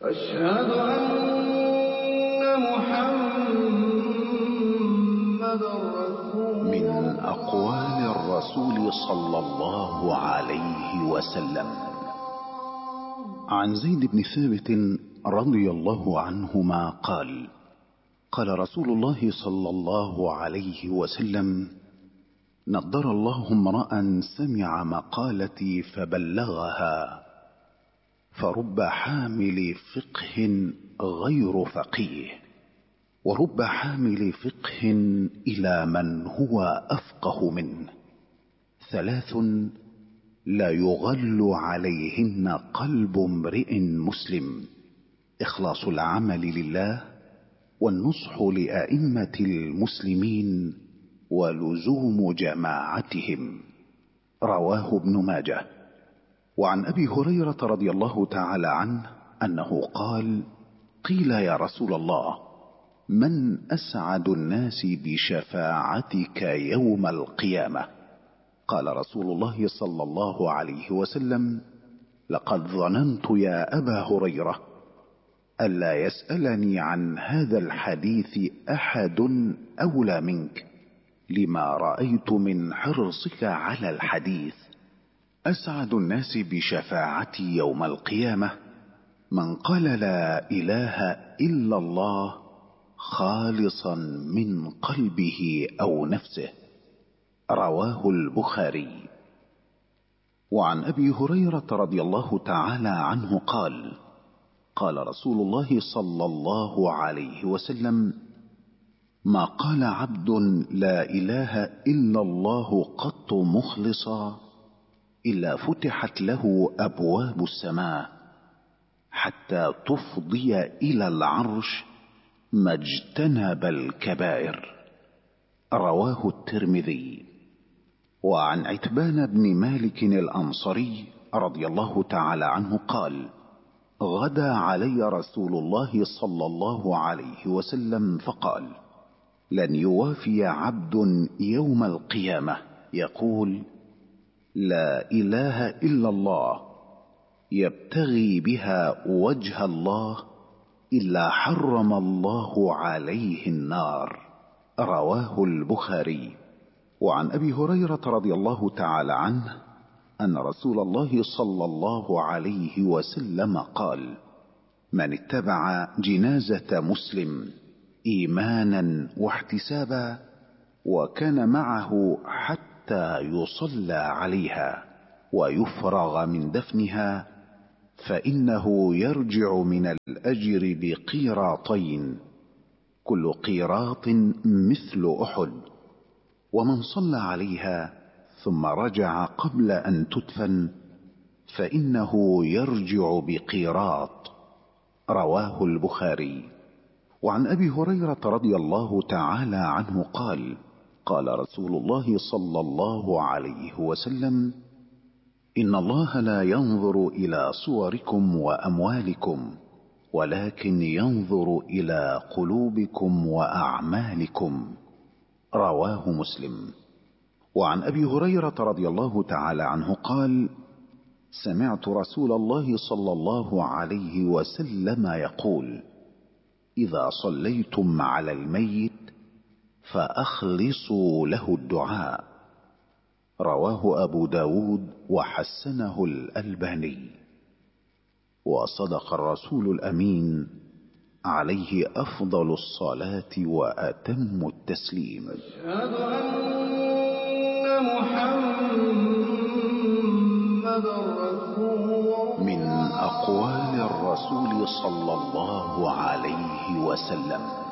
أشهد أن محمد رسول الله. من أقوال الرسول صلى الله عليه وسلم عن زيد بن ثابت رضي الله عنهما قال: قال رسول الله صلى الله عليه وسلم: نضر الله امرأ سمع مقالتي فبلغها، فرب حامل فقه غير فقيه، ورب حامل فقه إلى من هو أفقه منه. 3 لا يغل عليهن قلب امرئ مسلم: إخلاص العمل لله، والنصح لأئمة المسلمين، ولزوم جماعتهم. رواه ابن ماجه. وعن أبي هريرة رضي الله تعالى عنه أنه قال: قيل يا رسول الله، من أسعد الناس بشفاعتك يوم القيامة؟ قال رسول الله صلى الله عليه وسلم: لقد ظننت يا أبا هريرة ألا يسألني عن هذا الحديث أحد أولى منك، لما رأيت من حرصك على الحديث. أسعد الناس بشفاعتي يوم القيامة من قال لا إله إلا الله خالصا من قلبه أو نفسه. رواه البخاري. وعن أبي هريرة رضي الله تعالى عنه قال: قال رسول الله صلى الله عليه وسلم: ما قال عبد لا إله إلا الله قط مخلصا إلا فتحت له أبواب السماء حتى تفضي إلى العرش ما اجتنب الكبائر. رواه الترمذي. وعن عتبان بن مالك الأنصري رضي الله تعالى عنه قال: غدا علي رسول الله صلى الله عليه وسلم فقال: لن يوافي عبد يوم القيامة يقول لا إله إلا الله يبتغي بها وجه الله إلا حرم الله عليه النار. رواه البخاري. وعن أبي هريرة رضي الله تعالى عنه أن رسول الله صلى الله عليه وسلم قال: من اتبع جنازة مسلم إيمانا واحتسابا وكان معه حتى يصلى عليها ويفرغ من دفنها، فإنه يرجع من الأجر بقيراطين، كل قيراط مثل أحد. ومن صلى عليها ثم رجع قبل أن تدفن فإنه يرجع بقيراط. رواه البخاري. وعن أبي هريرة رضي الله تعالى عنه قال: قال رسول الله صلى الله عليه وسلم: إن الله لا ينظر إلى صوركم وأموالكم، ولكن ينظر إلى قلوبكم وأعمالكم. رواه مسلم. وعن أبي هريرة رضي الله تعالى عنه قال: سمعت رسول الله صلى الله عليه وسلم يقول: إذا صليتم على الميت فأخلصوا له الدعاء. رواه أبو داود وحسنه الألباني. وصدق الرسول الأمين عليه أفضل الصلاة وأتم التسليم. أشهد أن محمد رسول الله. من أقوال الرسول صلى الله عليه وسلم